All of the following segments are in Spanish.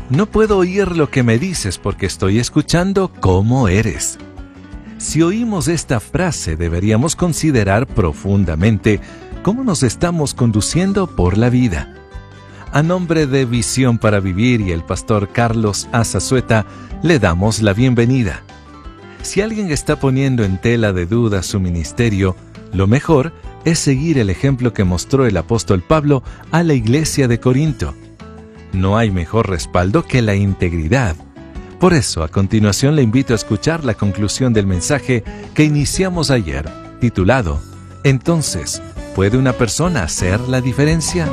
No puedo oír lo que me dices porque estoy escuchando cómo eres. Si oímos esta frase, deberíamos considerar profundamente cómo nos estamos conduciendo por la vida. A nombre de Visión para Vivir y el pastor Carlos Azazueta, le damos la bienvenida. Si alguien está poniendo en tela de duda su ministerio, lo mejor es seguir el ejemplo que mostró el apóstol Pablo a la iglesia de Corinto. No hay mejor respaldo que la integridad. Por eso, a continuación le invito a escuchar la conclusión del mensaje que iniciamos ayer, titulado Entonces, ¿puede una persona hacer la diferencia?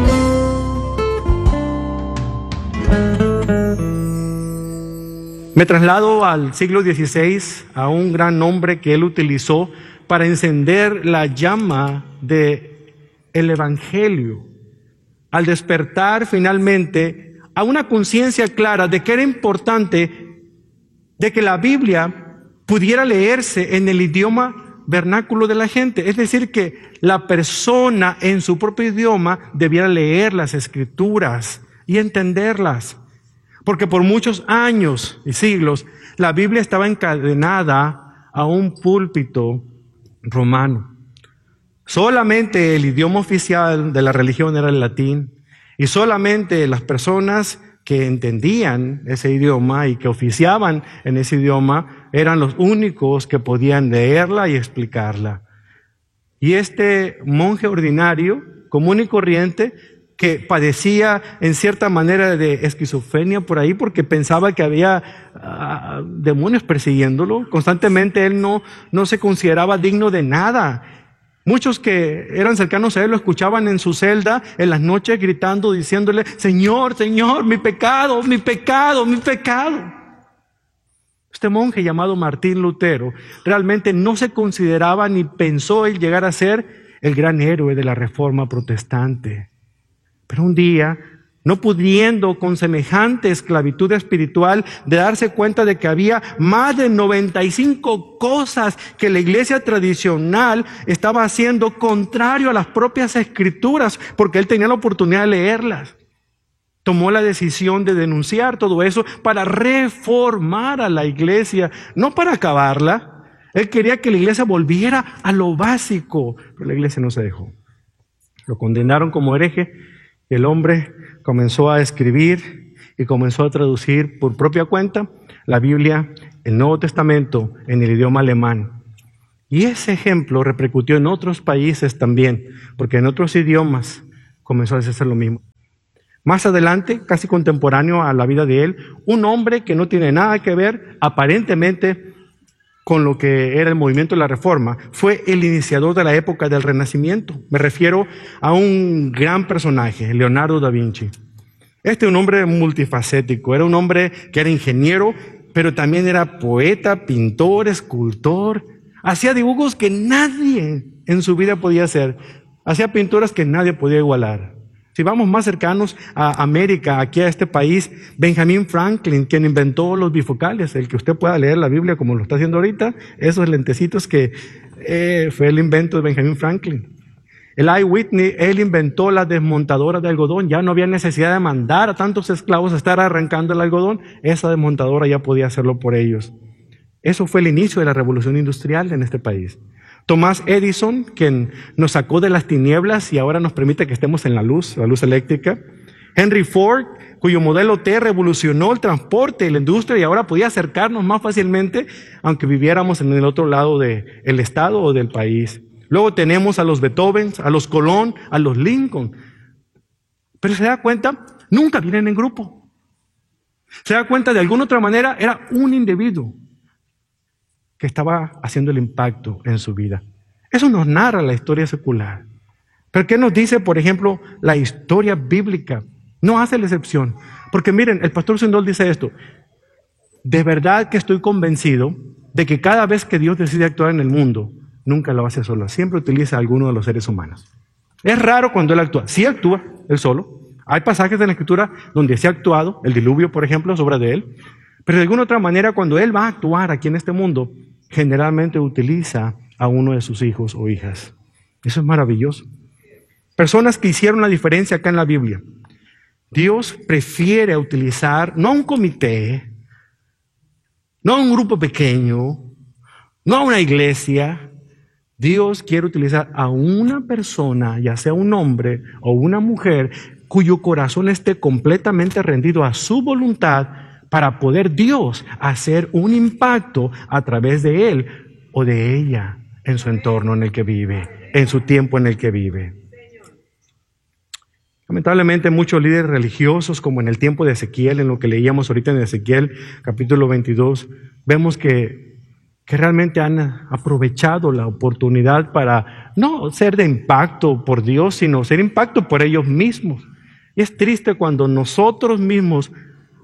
Me traslado al siglo XVI, a un gran hombre que él utilizó para encender la llama del Evangelio, al despertar finalmente a una conciencia clara de que era importante de que la Biblia pudiera leerse en el idioma vernáculo de la gente. Es decir, que la persona en su propio idioma debiera leer las Escrituras y entenderlas. Porque por muchos años y siglos la Biblia estaba encadenada a un púlpito romano. Solamente el idioma oficial de la religión era el latín. Y solamente las personas que entendían ese idioma y que oficiaban en ese idioma eran los únicos que podían leerla y explicarla. Y este monje ordinario, común y corriente, que padecía en cierta manera de esquizofrenia por ahí porque pensaba que había demonios persiguiéndolo, constantemente él no se consideraba digno de nada. Muchos que eran cercanos a él lo escuchaban en su celda en las noches gritando, diciéndole: Señor, Señor, mi pecado, mi pecado, mi pecado. Este monje llamado Martín Lutero realmente no se consideraba ni pensó en llegar a ser el gran héroe de la Reforma protestante. Pero un día, no pudiendo con semejante esclavitud espiritual de darse cuenta de que había más de 95 cosas que la iglesia tradicional estaba haciendo contrario a las propias Escrituras, porque él tenía la oportunidad de leerlas, tomó la decisión de denunciar todo eso para reformar a la iglesia, no para acabarla. Él quería que la iglesia volviera a lo básico, pero la iglesia no se dejó. Lo condenaron como hereje. El hombre comenzó a escribir y comenzó a traducir por propia cuenta la Biblia, el Nuevo Testamento, en el idioma alemán. Y ese ejemplo repercutió en otros países también, porque en otros idiomas comenzó a hacerse lo mismo. Más adelante, casi contemporáneo a la vida de él, un hombre que no tiene nada que ver aparentemente con lo que era el movimiento de la Reforma, fue el iniciador de la época del Renacimiento. Me refiero a un gran personaje, Leonardo da Vinci. Un hombre multifacético, era un hombre que era ingeniero, pero también era poeta, pintor, escultor. Hacía dibujos que nadie en su vida podía hacer. Hacía pinturas que nadie podía igualar. Si vamos más cercanos a América, aquí a este país, Benjamin Franklin, quien inventó los bifocales, el que usted pueda leer la Biblia como lo está haciendo ahorita, esos lentecitos que fue el invento de Benjamin Franklin. Eli Whitney, él inventó la desmontadora de algodón, ya no había necesidad de mandar a tantos esclavos a estar arrancando el algodón, esa desmontadora ya podía hacerlo por ellos. Eso fue el inicio de la revolución industrial en este país. Thomas Edison, quien nos sacó de las tinieblas y ahora nos permite que estemos en la luz eléctrica. Henry Ford, cuyo modelo T revolucionó el transporte y la industria y ahora podía acercarnos más fácilmente, aunque viviéramos en el otro lado del estado o del país. Luego tenemos a los Beethoven, a los Colón, a los Lincoln. Pero se da cuenta, nunca vienen en grupo. Se da cuenta, de alguna otra manera, era un individuo que estaba haciendo el impacto en su vida. Eso nos narra la historia secular. Pero ¿qué nos dice, por ejemplo, la historia bíblica? No hace la excepción. Porque miren, el pastor Swindoll dice esto: de verdad que estoy convencido de que cada vez que Dios decide actuar en el mundo, nunca lo hace solo, siempre utiliza a alguno de los seres humanos. Es raro cuando Él actúa. Sí actúa Él solo. Hay pasajes de la Escritura donde sí ha actuado, el diluvio, por ejemplo, es obra de Él. Pero de alguna otra manera, cuando Él va a actuar aquí en este mundo, generalmente utiliza a uno de sus hijos o hijas. Eso es maravilloso. Personas que hicieron la diferencia acá en la Biblia. Dios prefiere utilizar no a un comité, no a un grupo pequeño, no a una iglesia. Dios quiere utilizar a una persona, ya sea un hombre o una mujer, cuyo corazón esté completamente rendido a su voluntad para poder Dios hacer un impacto a través de él o de ella en su entorno en el que vive, en su tiempo en el que vive. Lamentablemente muchos líderes religiosos, como en el tiempo de Ezequiel, en lo que leíamos ahorita en Ezequiel capítulo 22, vemos que realmente han aprovechado la oportunidad para no ser de impacto por Dios, sino ser impacto por ellos mismos. Y es triste cuando nosotros mismos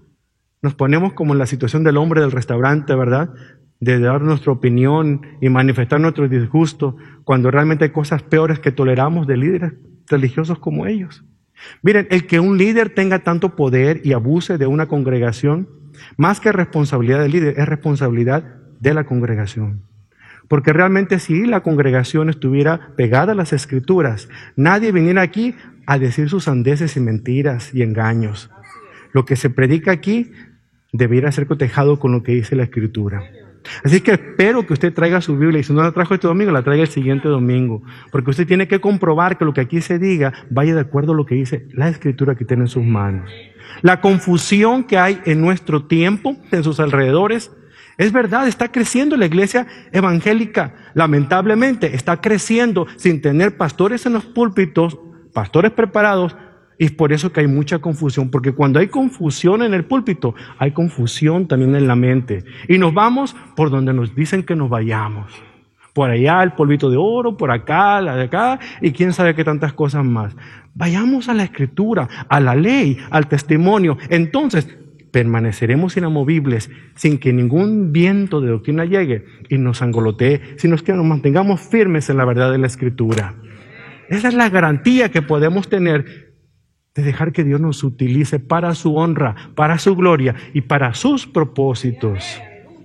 nos ponemos como en la situación del hombre del restaurante, ¿verdad? De dar nuestra opinión y manifestar nuestro disgusto, cuando realmente hay cosas peores que toleramos de líderes religiosos como ellos. Miren, el que un líder tenga tanto poder y abuse de una congregación, más que responsabilidad del líder, es responsabilidad de la congregación. Porque realmente si la congregación estuviera pegada a las Escrituras, nadie viniera aquí a decir sus sandeces y mentiras y engaños. Lo que se predica aquí debiera ser cotejado con lo que dice la Escritura. Así que espero que usted traiga su Biblia, y si no la trajo este domingo, la traiga el siguiente domingo, porque usted tiene que comprobar que lo que aquí se diga vaya de acuerdo a lo que dice la Escritura que tiene en sus manos. La confusión que hay en nuestro tiempo, en sus alrededores, es verdad, está creciendo la iglesia evangélica. Lamentablemente está creciendo sin tener pastores en los púlpitos, pastores preparados, y es por eso que hay mucha confusión, porque cuando hay confusión en el púlpito, hay confusión también en la mente. Y nos vamos por donde nos dicen que nos vayamos. Por allá el polvito de oro, por acá, la de acá, y quién sabe qué tantas cosas más. Vayamos a la Escritura, a la ley, al testimonio. Entonces, permaneceremos inamovibles sin que ningún viento de doctrina llegue y nos angolotee, sino que nos mantengamos firmes en la verdad de la Escritura. Esa es la garantía que podemos tener de dejar que Dios nos utilice para su honra, para su gloria y para sus propósitos.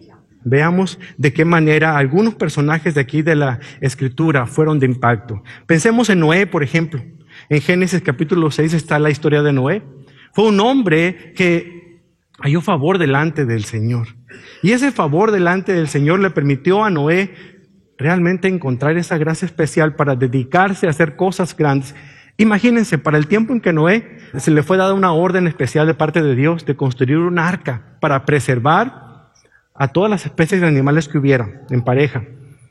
Veamos de qué manera algunos personajes de aquí de la Escritura fueron de impacto. Pensemos en Noé, por ejemplo. En Génesis capítulo 6 está la historia de Noé. Fue un hombre que halló favor delante del Señor. Y ese favor delante del Señor le permitió a Noé realmente encontrar esa gracia especial para dedicarse a hacer cosas grandes. Imagínense, para el tiempo en que Noé se le fue dada una orden especial de parte de Dios de construir un arca para preservar a todas las especies de animales que hubiera en pareja.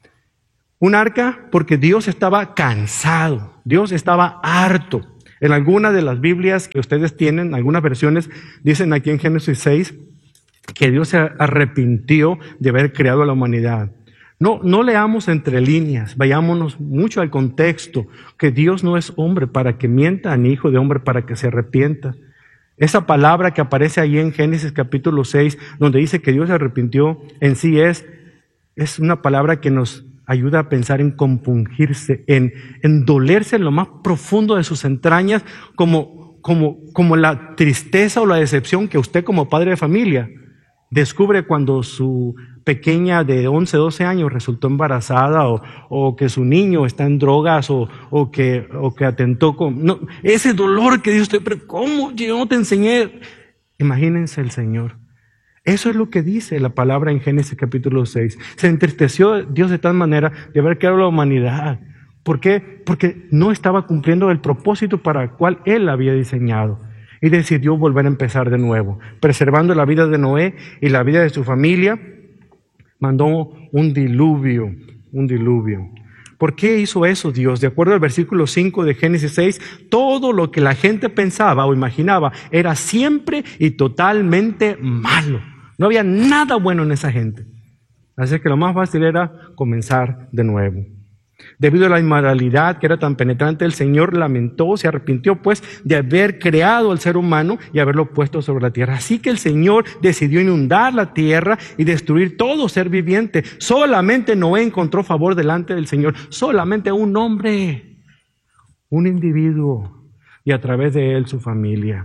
Un arca porque Dios estaba cansado, Dios estaba harto. En alguna de las Biblias que ustedes tienen, algunas versiones, dicen aquí en Génesis 6 que Dios se arrepintió de haber creado a la humanidad. No leamos entre líneas, vayámonos mucho al contexto, que Dios no es hombre para que mienta, ni hijo de hombre para que se arrepienta. Esa palabra que aparece ahí en Génesis capítulo 6, donde dice que Dios se arrepintió, en sí es una palabra que nos ayuda a pensar en compungirse, en dolerse en lo más profundo de sus entrañas, como la tristeza o la decepción que usted como padre de familia descubre cuando su pequeña de 11, 12 años resultó embarazada o que su niño está en drogas o que atentó con... No, ese dolor que dice usted, pero ¿cómo? Yo no te enseñé. Imagínense el Señor. Eso es lo que dice la palabra en Génesis capítulo 6. Se entristeció Dios de tal manera de haber creado la humanidad. ¿Por qué? Porque no estaba cumpliendo el propósito para el cual Él la había diseñado. Y decidió volver a empezar de nuevo, preservando la vida de Noé y la vida de su familia. Mandó un diluvio. ¿Por qué hizo eso Dios? De acuerdo al versículo 5 de Génesis 6, todo lo que la gente pensaba o imaginaba era siempre y totalmente malo. No había nada bueno en esa gente. Así que lo más fácil era comenzar de nuevo. Debido a la inmoralidad que era tan penetrante, el Señor lamentó, se arrepintió pues de haber creado al ser humano y haberlo puesto sobre la tierra. Así que el Señor decidió inundar la tierra y destruir todo ser viviente. Solamente Noé encontró favor delante del Señor. Solamente un hombre, un individuo, y a través de él su familia.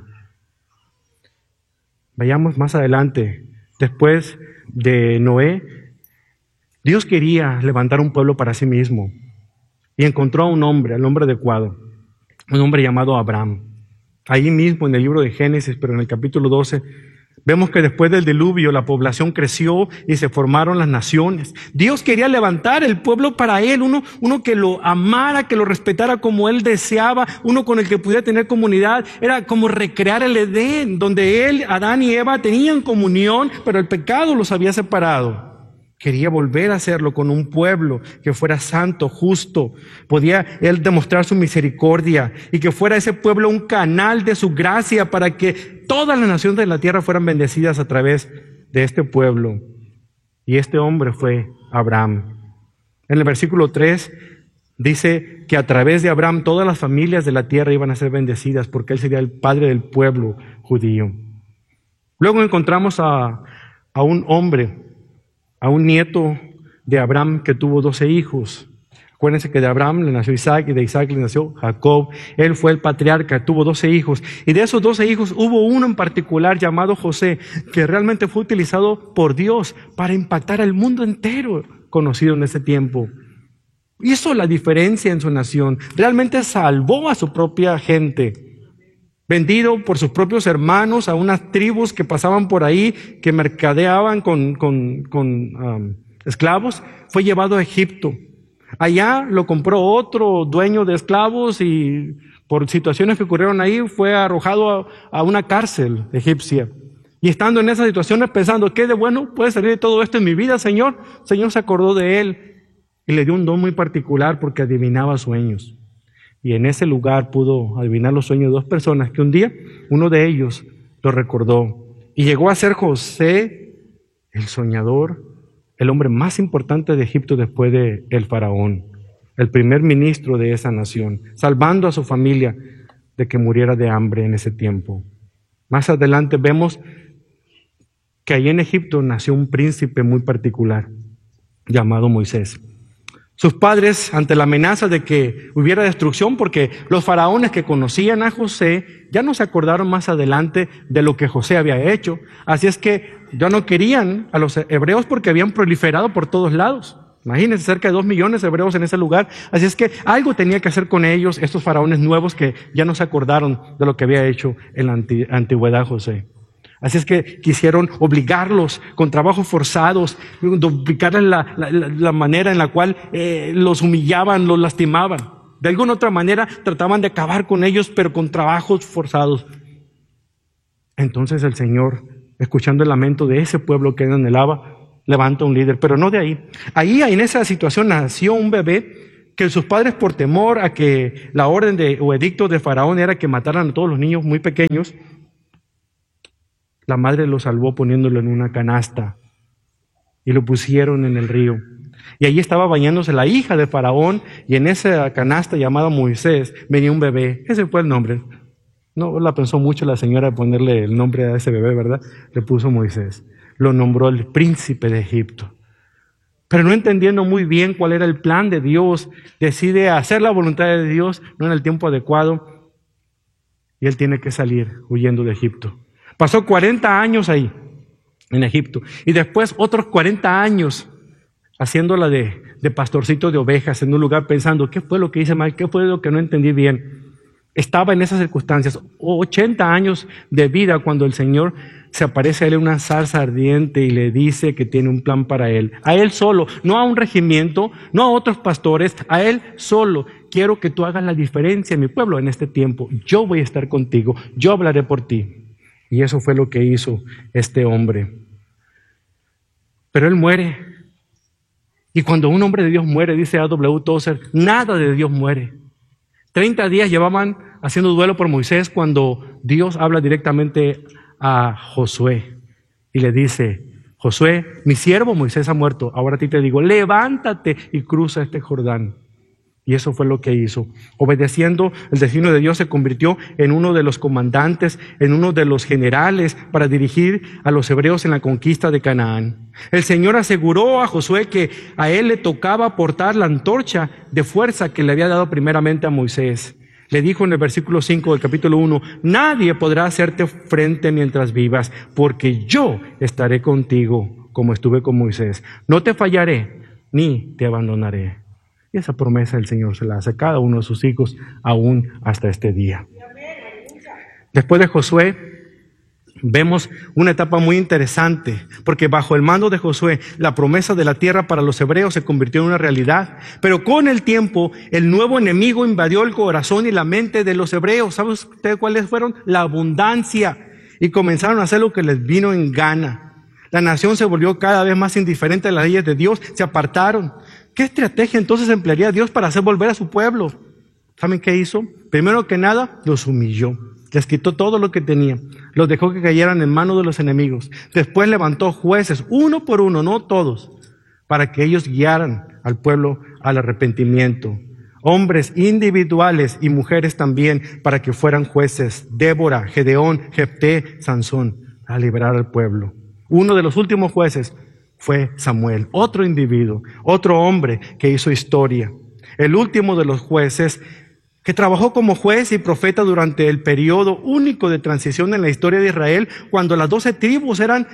Vayamos más adelante. Después de Noé, Dios quería levantar un pueblo para sí mismo. Y encontró a un hombre, al hombre adecuado, un hombre llamado Abraham. Ahí mismo en el libro de Génesis, pero en el capítulo 12, vemos que después del diluvio la población creció y se formaron las naciones. Dios quería levantar el pueblo para Él, uno que lo amara, que lo respetara como Él deseaba, uno con el que pudiera tener comunidad. Era como recrear el Edén, donde Él, Adán y Eva tenían comunión, pero el pecado los había separado. Quería volver a hacerlo con un pueblo que fuera santo, justo. Podía Él demostrar su misericordia y que fuera ese pueblo un canal de su gracia para que todas las naciones de la tierra fueran bendecidas a través de este pueblo. Y este hombre fue Abraham. En el versículo 3 dice que a través de Abraham todas las familias de la tierra iban a ser bendecidas porque él sería el padre del pueblo judío. Luego encontramos a un hombre, a un nieto de Abraham que tuvo 12 hijos. Acuérdense que de Abraham le nació Isaac y de Isaac le nació Jacob. Él fue el patriarca, tuvo 12 hijos. Y de esos 12 hijos hubo uno en particular llamado José, que realmente fue utilizado por Dios para impactar al mundo entero conocido en ese tiempo. Hizo la diferencia en su nación. Realmente salvó a su propia gente. Vendido por sus propios hermanos a unas tribus que pasaban por ahí, que mercadeaban con esclavos, fue llevado a Egipto. Allá lo compró otro dueño de esclavos y por situaciones que ocurrieron ahí fue arrojado a una cárcel egipcia. Y estando en esas situaciones pensando, ¿qué de bueno puede salir de todo esto en mi vida, Señor? El Señor se acordó de él y le dio un don muy particular porque adivinaba sueños. Y en ese lugar pudo adivinar los sueños de dos personas que un día uno de ellos lo recordó. Y llegó a ser José, el soñador, el hombre más importante de Egipto después de el faraón, el primer ministro de esa nación, salvando a su familia de que muriera de hambre en ese tiempo. Más adelante vemos que allí en Egipto nació un príncipe muy particular llamado Moisés. Sus padres, ante la amenaza de que hubiera destrucción, porque los faraones que conocían a José ya no se acordaron más adelante de lo que José había hecho. Así es que ya no querían a los hebreos porque habían proliferado por todos lados. Imagínense, cerca de 2 millones de hebreos en ese lugar. Así es que algo tenía que hacer con ellos, estos faraones nuevos que ya no se acordaron de lo que había hecho en la antigüedad José. Así es que quisieron obligarlos con trabajos forzados, duplicarles la manera en la cual los humillaban, los lastimaban. De alguna otra manera trataban de acabar con ellos, pero con trabajos forzados. Entonces el Señor, escuchando el lamento de ese pueblo que anhelaba, levanta un líder, pero no de ahí. Ahí en esa situación nació un bebé que sus padres, por temor a que la orden o edicto de Faraón era que mataran a todos los niños muy pequeños, la madre lo salvó poniéndolo en una canasta y lo pusieron en el río. Y allí estaba bañándose la hija de Faraón y en esa canasta llamada Moisés venía un bebé. Ese fue el nombre. No la pensó mucho la señora ponerle el nombre a ese bebé, ¿verdad? Le puso Moisés. Lo nombró el príncipe de Egipto. Pero no entendiendo muy bien cuál era el plan de Dios, decide hacer la voluntad de Dios, no en el tiempo adecuado, y él tiene que salir huyendo de Egipto. Pasó 40 años ahí, en Egipto, y después otros 40 años haciéndola de pastorcito de ovejas en un lugar pensando, ¿qué fue lo que hice mal? ¿Qué fue lo que no entendí bien? Estaba en esas circunstancias, 80 años de vida cuando el Señor se aparece a él en una zarza ardiente y le dice que tiene un plan para él. A él solo, no a un regimiento, no a otros pastores, a él solo. Quiero que tú hagas la diferencia en mi pueblo en este tiempo. Yo voy a estar contigo, yo hablaré por ti. Y eso fue lo que hizo este hombre. Pero él muere. Y cuando un hombre de Dios muere, dice A.W. Tozer, nada de Dios muere. 30 días llevaban haciendo duelo por Moisés cuando Dios habla directamente a Josué. Y le dice, Josué, mi siervo Moisés ha muerto. Ahora a ti te digo, levántate y cruza este Jordán. Y eso fue lo que hizo. Obedeciendo el destino de Dios, se convirtió en uno de los comandantes, en uno de los generales para dirigir a los hebreos en la conquista de Canaán. El Señor aseguró a Josué que a él le tocaba portar la antorcha de fuerza que le había dado primeramente a Moisés. Le dijo en el versículo 5 del capítulo 1, nadie podrá hacerte frente mientras vivas, porque yo estaré contigo como estuve con Moisés. No te fallaré, ni te abandonaré. Y esa promesa el Señor se la hace a cada uno de sus hijos, aún hasta este día. Después de Josué, vemos una etapa muy interesante, porque bajo el mando de Josué, la promesa de la tierra para los hebreos se convirtió en una realidad. Pero con el tiempo, el nuevo enemigo invadió el corazón y la mente de los hebreos. ¿Saben ustedes cuáles fueron? La abundancia. Y comenzaron a hacer lo que les vino en gana. La nación se volvió cada vez más indiferente a las leyes de Dios, se apartaron. ¿Qué estrategia entonces emplearía Dios para hacer volver a su pueblo? ¿Saben qué hizo? Primero que nada, los humilló. Les quitó todo lo que tenían. Los dejó que cayeran en manos de los enemigos. Después levantó jueces, uno por uno, no todos, para que ellos guiaran al pueblo al arrepentimiento. Hombres individuales y mujeres también, para que fueran jueces. Débora, Gedeón, Jefté, Sansón, a liberar al pueblo. Uno de los últimos jueces fue Samuel, otro individuo, otro hombre que hizo historia. El último de los jueces que trabajó como juez y profeta durante el periodo único de transición en la historia de Israel, cuando las 12 tribus eran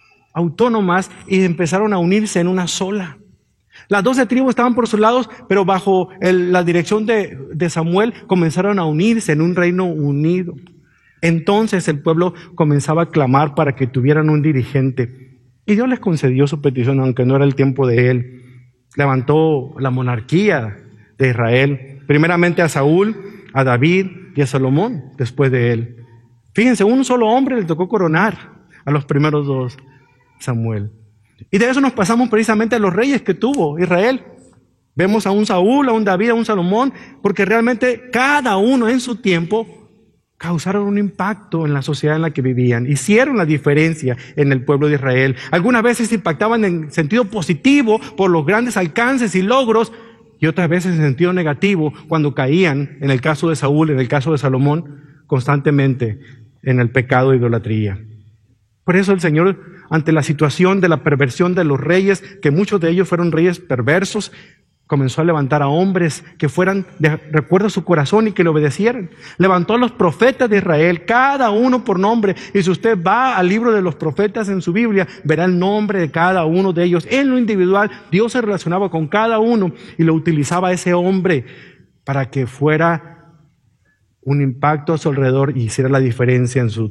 autónomas y empezaron a unirse en una sola. Las 12 tribus estaban por sus lados, pero bajo la dirección de Samuel comenzaron a unirse en un reino unido. Entonces el pueblo comenzaba a clamar para que tuvieran un dirigente. Y Dios les concedió su petición, aunque no era el tiempo de él. Levantó la monarquía de Israel. Primeramente a Saúl, a David y a Salomón después de él. Fíjense, un solo hombre le tocó coronar a los primeros dos, Samuel. Y de eso nos pasamos precisamente a los reyes que tuvo Israel. Vemos a un Saúl, a un David, a un Salomón, porque realmente cada uno en su tiempo causaron un impacto en la sociedad en la que vivían, hicieron la diferencia en el pueblo de Israel. Algunas veces impactaban en sentido positivo por los grandes alcances y logros, y otras veces en sentido negativo cuando caían, en el caso de Saúl, en el caso de Salomón, constantemente en el pecado de idolatría. Por eso el Señor, ante la situación de la perversión de los reyes, que muchos de ellos fueron reyes perversos, comenzó a levantar a hombres que fueran de recuerdo a su corazón y que le obedecieran. Levantó a los profetas de Israel, cada uno por nombre. Y si usted va al libro de los profetas en su Biblia, verá el nombre de cada uno de ellos. En lo individual, Dios se relacionaba con cada uno y lo utilizaba a ese hombre para que fuera un impacto a su alrededor y hiciera la diferencia en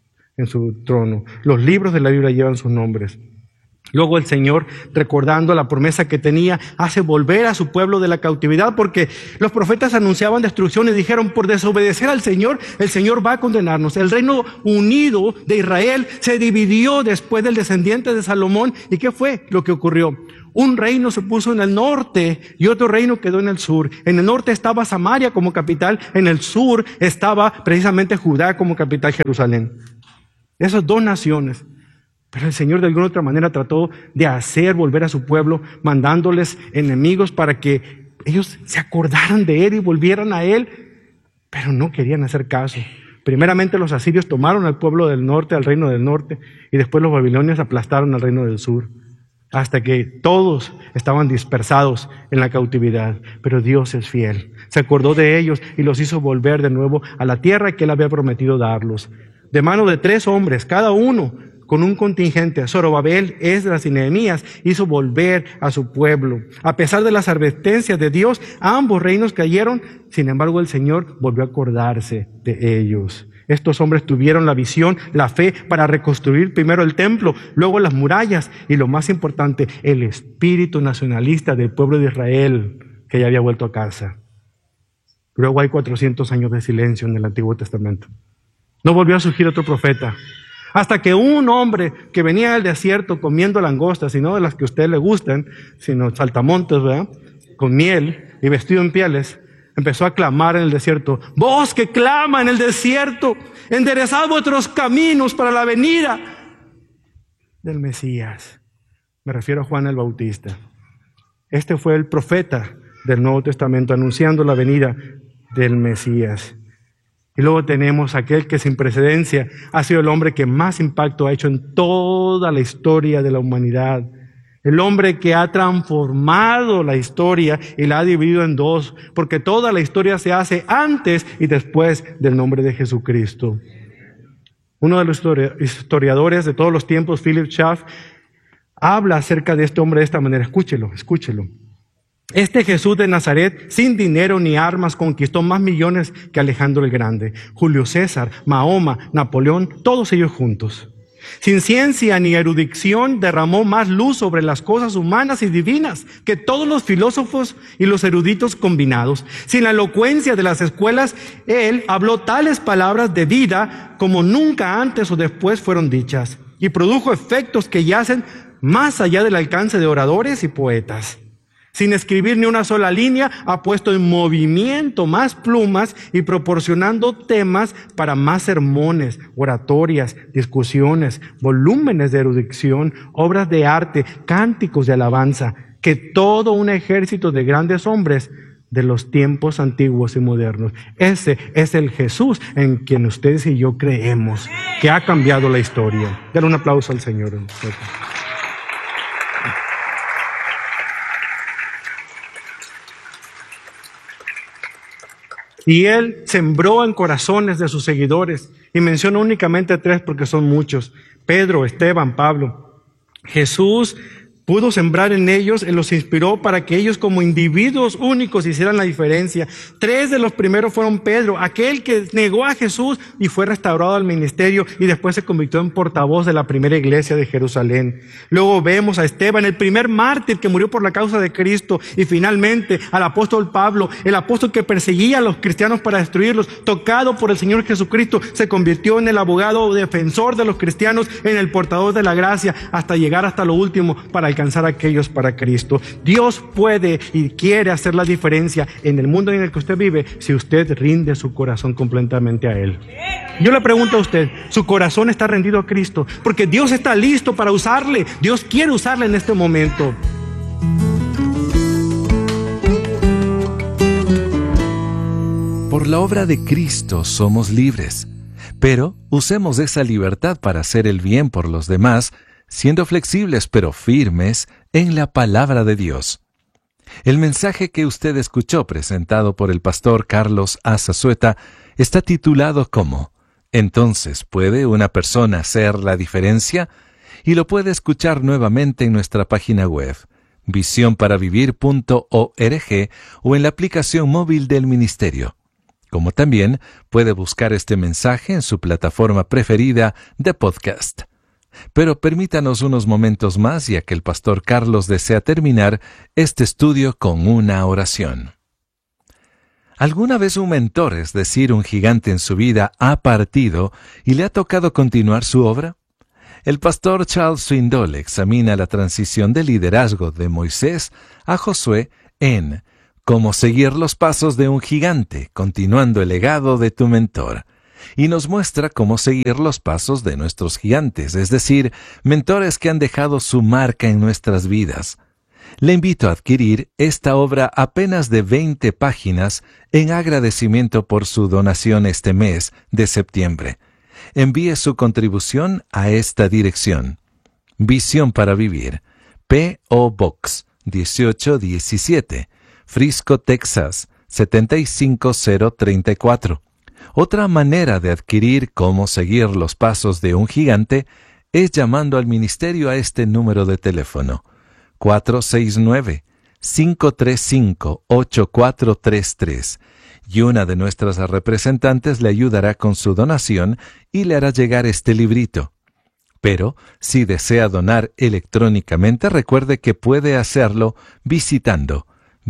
su trono. Los libros de la Biblia llevan sus nombres. Luego el Señor, recordando la promesa que tenía, hace volver a su pueblo de la cautividad, porque los profetas anunciaban destrucción y dijeron, por desobedecer al Señor, el Señor va a condenarnos. El reino unido de Israel se dividió después del descendiente de Salomón. ¿Y qué fue lo que ocurrió? Un reino se puso en el norte y otro reino quedó en el sur. En el norte estaba Samaria como capital, en el sur estaba precisamente Judá como capital, Jerusalén. Esas dos naciones. Pero el Señor de alguna otra manera trató de hacer volver a su pueblo, mandándoles enemigos para que ellos se acordaran de Él y volvieran a Él. Pero no querían hacer caso. Primeramente los asirios tomaron al pueblo del norte, al reino del norte, y después los babilonios aplastaron al reino del sur, hasta que todos estaban dispersados en la cautividad. Pero Dios es fiel. Se acordó de ellos y los hizo volver de nuevo a la tierra que Él había prometido darlos. De mano de 3 hombres, cada uno con un contingente, Zorobabel, Esdras y Nehemías, hizo volver a su pueblo. A pesar de las advertencias de Dios, ambos reinos cayeron. Sin embargo, el Señor volvió a acordarse de ellos. Estos hombres tuvieron la visión, la fe para reconstruir primero el templo, luego las murallas y, lo más importante, el espíritu nacionalista del pueblo de Israel que ya había vuelto a casa. Luego hay 400 años de silencio en el Antiguo Testamento. No volvió a surgir otro profeta. Hasta que un hombre que venía del desierto comiendo langostas, y no de las que a usted le gustan, sino saltamontes, ¿verdad?, con miel y vestido en pieles, empezó a clamar en el desierto: voz que clama en el desierto, enderezad vuestros caminos para la venida del Mesías. Me refiero a Juan el Bautista. Este fue el profeta del Nuevo Testamento anunciando la venida del Mesías. Y luego tenemos aquel que sin precedencia ha sido el hombre que más impacto ha hecho en toda la historia de la humanidad. El hombre que ha transformado la historia y la ha dividido en dos, porque toda la historia se hace antes y después del nombre de Jesucristo. Uno de los historiadores de todos los tiempos, Philip Schaff, habla acerca de este hombre de esta manera. Escúchelo. Este Jesús de Nazaret, sin dinero ni armas, conquistó más millones que Alejandro el Grande, Julio César, Mahoma, Napoleón, todos ellos juntos. Sin ciencia ni erudición, derramó más luz sobre las cosas humanas y divinas que todos los filósofos y los eruditos combinados. Sin la elocuencia de las escuelas, él habló tales palabras de vida como nunca antes o después fueron dichas, y produjo efectos que yacen más allá del alcance de oradores y poetas. Sin escribir ni una sola línea, ha puesto en movimiento más plumas y proporcionando temas para más sermones, oratorias, discusiones, volúmenes de erudición, obras de arte, cánticos de alabanza, que todo un ejército de grandes hombres de los tiempos antiguos y modernos. Ese es el Jesús en quien ustedes y yo creemos, que ha cambiado la historia. Dale un aplauso al Señor. Y él sembró en corazones de sus seguidores, y menciono únicamente 3 porque son muchos: Pedro, Esteban, Pablo. Jesús pudo sembrar en ellos, Él los inspiró para que ellos como individuos únicos hicieran la diferencia. 3 de los primeros fueron Pedro, aquel que negó a Jesús y fue restaurado al ministerio y después se convirtió en portavoz de la primera iglesia de Jerusalén. Luego vemos a Esteban, el primer mártir que murió por la causa de Cristo, y finalmente al apóstol Pablo, el apóstol que perseguía a los cristianos para destruirlos, tocado por el Señor Jesucristo, se convirtió en el abogado defensor de los cristianos, en el portador de la gracia, hasta llegar hasta lo último para alcanzar a aquellos para Cristo. Dios puede y quiere hacer la diferencia en el mundo en el que usted vive si usted rinde su corazón completamente a Él. Yo le pregunto a usted, ¿su corazón está rendido a Cristo? Porque Dios está listo para usarle. Dios quiere usarle en este momento. Por la obra de Cristo somos libres, pero usemos esa libertad para hacer el bien por los demás, siendo flexibles pero firmes en la palabra de Dios. El mensaje que usted escuchó presentado por el pastor Carlos Azazueta está titulado como ¿Entonces puede una persona hacer la diferencia? Y lo puede escuchar nuevamente en nuestra página web, visionparavivir.org, o en la aplicación móvil del ministerio. Como también puede buscar este mensaje en su plataforma preferida de podcast. Pero permítanos unos momentos más, ya que el pastor Carlos desea terminar este estudio con una oración. ¿Alguna vez un mentor, es decir, un gigante en su vida, ha partido y le ha tocado continuar su obra? El pastor Charles Swindoll examina la transición de liderazgo de Moisés a Josué en Cómo seguir los pasos de un gigante, continuando el legado de tu mentor. Y nos muestra cómo seguir los pasos de nuestros gigantes, es decir, mentores que han dejado su marca en nuestras vidas. Le invito a adquirir esta obra apenas de 20 páginas en agradecimiento por su donación este mes de septiembre. Envíe su contribución a esta dirección: Visión para Vivir, P.O. Box 1817, Frisco, Texas 75034. Otra manera de adquirir Cómo seguir los pasos de un gigante es llamando al ministerio a este número de teléfono: 469-535-8433, y una de nuestras representantes le ayudará con su donación y le hará llegar este librito. Pero, si desea donar electrónicamente, recuerde que puede hacerlo visitando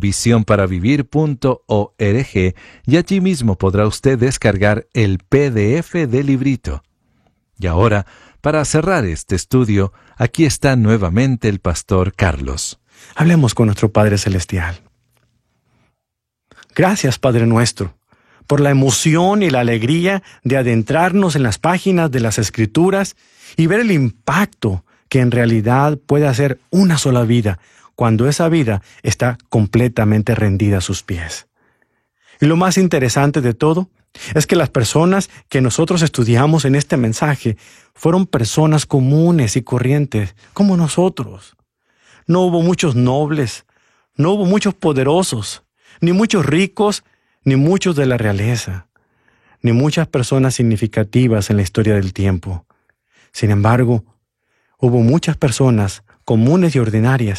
visionparavivir.org, y allí mismo podrá usted descargar el PDF del librito. Y ahora, para cerrar este estudio, aquí está nuevamente el pastor Carlos. Hablemos con nuestro Padre Celestial. Gracias, Padre nuestro, por la emoción y la alegría de adentrarnos en las páginas de las Escrituras y ver el impacto que en realidad puede hacer una sola vida, cuando esa vida está completamente rendida a sus pies. Y lo más interesante de todo es que las personas que nosotros estudiamos en este mensaje fueron personas comunes y corrientes, como nosotros. No hubo muchos nobles, no hubo muchos poderosos, ni muchos ricos, ni muchos de la realeza, ni muchas personas significativas en la historia del tiempo. Sin embargo, hubo muchas personas comunes y ordinarias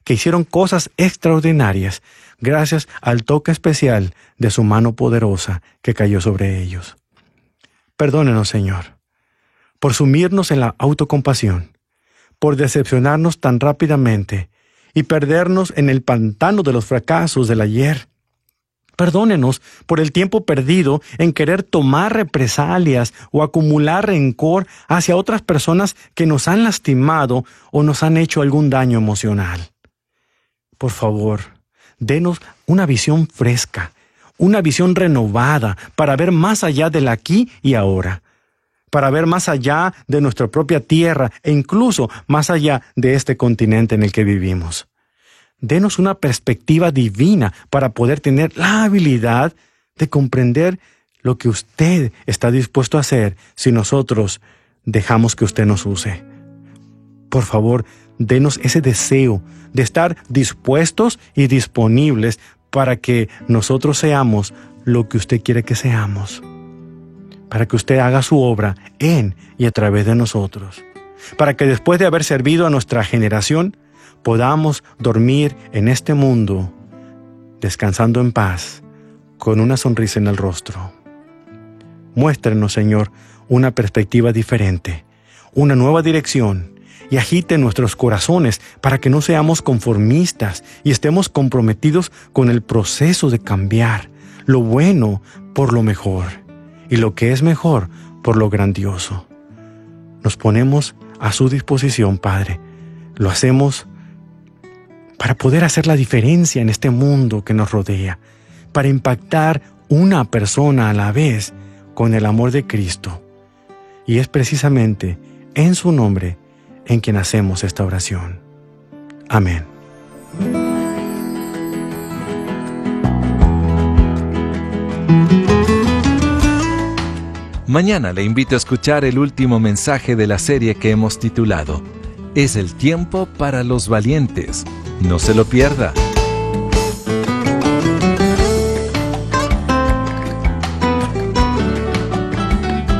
que hicieron cosas extraordinarias gracias al toque especial de su mano poderosa que cayó sobre ellos. Perdónenos, Señor, por sumirnos en la autocompasión, por decepcionarnos tan rápidamente y perdernos en el pantano de los fracasos del ayer. Perdónenos por el tiempo perdido en querer tomar represalias o acumular rencor hacia otras personas que nos han lastimado o nos han hecho algún daño emocional. Por favor, denos una visión fresca, una visión renovada para ver más allá del aquí y ahora, para ver más allá de nuestra propia tierra e incluso más allá de este continente en el que vivimos. Denos una perspectiva divina para poder tener la habilidad de comprender lo que usted está dispuesto a hacer si nosotros dejamos que usted nos use. Por favor, denos ese deseo de estar dispuestos y disponibles para que nosotros seamos lo que usted quiere que seamos. Para que usted haga su obra en y a través de nosotros. Para que después de haber servido a nuestra generación, podamos dormir en este mundo, descansando en paz, con una sonrisa en el rostro. Muéstrenos, Señor, una perspectiva diferente, una nueva dirección, y agite nuestros corazones para que no seamos conformistas y estemos comprometidos con el proceso de cambiar lo bueno por lo mejor y lo que es mejor por lo grandioso. Nos ponemos a su disposición, Padre. Lo hacemos para poder hacer la diferencia en este mundo que nos rodea, para impactar una persona a la vez con el amor de Cristo. Y es precisamente en su nombre en quien hacemos esta oración. Amén. Mañana le invito a escuchar el último mensaje de la serie que hemos titulado Es el tiempo para los valientes. No se lo pierda.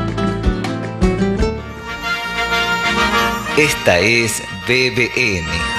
Esta es BBN